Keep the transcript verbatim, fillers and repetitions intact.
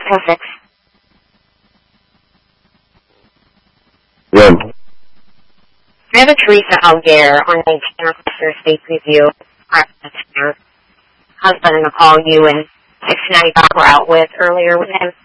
Perfect. Run. I have a Teresa Algier on nineteen Officer State Review. Her husband and call you and six ninety-five were out with earlier with him.